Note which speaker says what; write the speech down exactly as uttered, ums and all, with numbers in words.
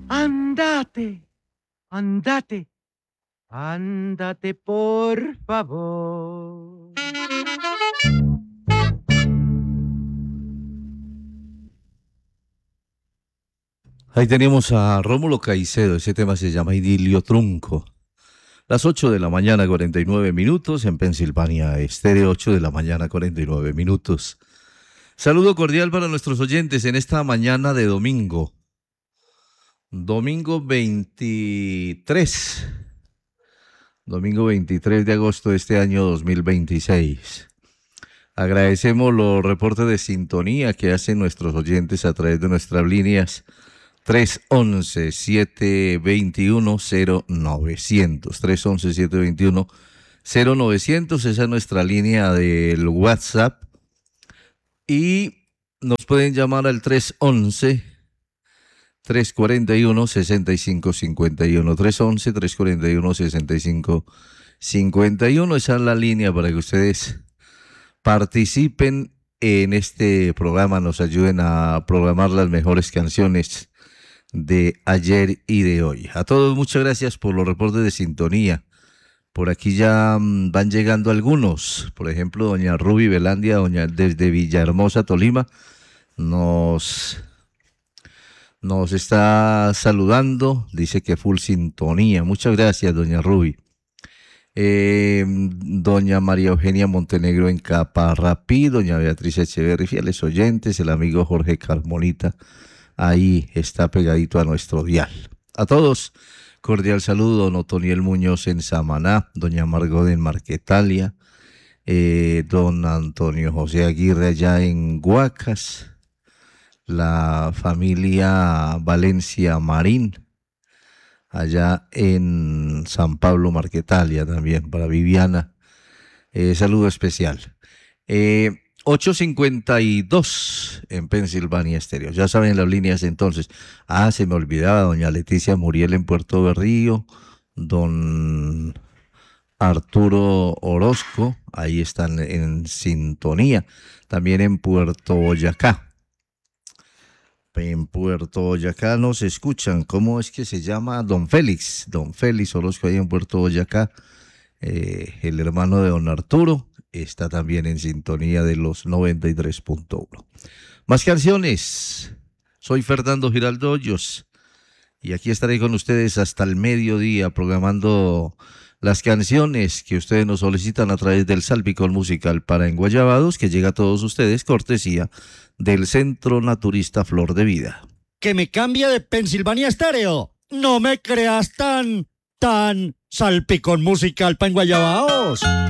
Speaker 1: Andate, andate, ándate por favor.
Speaker 2: Ahí tenemos a Rómulo Caicedo, ese tema se llama Idilio Trunco. Las ocho de la mañana, cuarenta y nueve minutos, en Pensilvania Estéreo, ocho de la mañana, cuarenta y nueve minutos. Saludo cordial para nuestros oyentes en esta mañana de domingo. Domingo veintitrés. Domingo veintitrés de agosto de este año dos mil veintiséis. Agradecemos los reportes de sintonía que hacen nuestros oyentes a través de nuestras líneas tres once, siete veintiuno, cero novecientos. tres once, siete veintiuno, cero novecientos. Esa es nuestra línea del WhatsApp. Y nos pueden llamar al tres once, tres cuarenta y uno, sesenta y cinco cincuenta y uno. tres once, tres cuarenta y uno, sesenta y cinco cincuenta y uno. Esa es la línea para que ustedes participen en este programa, nos ayuden a programar las mejores canciones de ayer y de hoy. A todos muchas gracias por los reportes de sintonía. Por aquí ya mmm, van llegando algunos. Por ejemplo, doña Ruby Velandia, doña, desde Villahermosa, Tolima, nos, nos está saludando. Dice que full sintonía. Muchas gracias, doña Ruby. Eh, doña María Eugenia Montenegro en Caparrapí, doña Beatriz Echeverri, fieles oyentes, el amigo Jorge Carmonita, ahí está pegadito a nuestro dial. A todos, cordial saludo, don Otoniel Muñoz en Samaná, doña Margot en Marquetalia, eh, don Antonio José Aguirre allá en Guacas, la familia Valencia Marín, allá en San Pablo Marquetalia también, para Viviana, eh, saludo especial. Eh, ocho cincuenta y dos en Pensilvania Estéreo, ya saben las líneas entonces. Ah, se me olvidaba, doña Leticia Muriel en Puerto Berrío, don Arturo Orozco, ahí están en sintonía, también en Puerto Boyacá. En Puerto Boyacá nos escuchan, ¿cómo es que se llama? Don Félix, don Félix Orozco ahí en Puerto Boyacá, eh, el hermano de don Arturo, está también en sintonía de los noventa y tres punto uno. Más canciones, soy Fernando Giraldo Hoyos y aquí estaré con ustedes hasta el mediodía programando las canciones que ustedes nos solicitan a través del Salpicón Musical para Enguayabados, que llega a todos ustedes cortesía del Centro Naturista Flor de Vida.
Speaker 3: Que me cambie de Pensilvania Estéreo. No me creas tan, tan Salpicón Musical para Enguayabados.